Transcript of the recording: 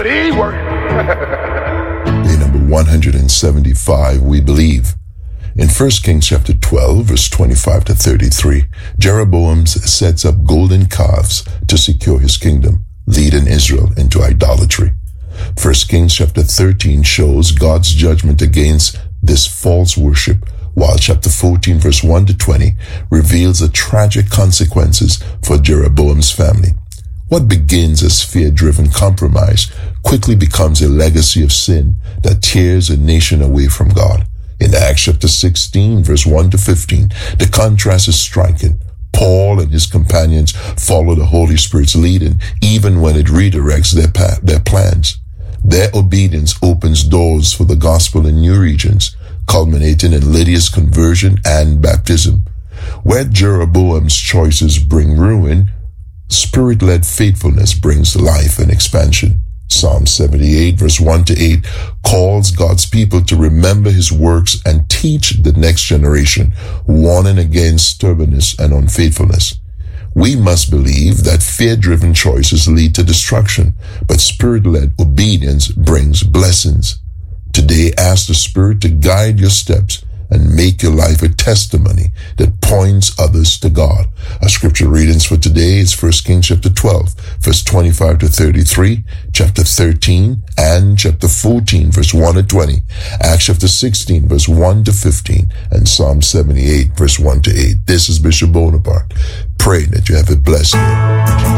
but it ain't working. Day number 175, we believe. In 1 Kings chapter 12, verse 25 to 33, Jeroboam sets up golden calves to secure his kingdom, leading Israel into idolatry. 1 Kings chapter 13 shows God's judgment against this false worship, while chapter 14, verse 1 to 20, reveals the tragic consequences for Jeroboam's family. What begins as fear-driven compromise quickly becomes a legacy of sin that tears a nation away from God. In Acts chapter 16, verse 1 to 15, the contrast is striking. Paul and his companions follow the Holy Spirit's leading, even when it redirects their plans. Their obedience opens doors for the gospel in new regions, culminating in Lydia's conversion and baptism. Where Jeroboam's choices bring ruin, Spirit-led faithfulness brings life and expansion. Psalm 78, verse 1 to 8, calls God's people to remember his works and teach the next generation, warning against stubbornness and unfaithfulness. We must believe that fear-driven choices lead to destruction, but Spirit-led obedience brings blessings. Today, ask the Spirit to guide your steps and make your life a testimony that points others to God. Our scripture readings for today is 1 Kings chapter 12, verse 25 to 33, chapter 13, and chapter 14, verse 1 to 20, Acts chapter 16, verse 1 to 15, and Psalm 78, verse 1 to 8. This is Bishop Bonaparte, praying that you have a blessed day.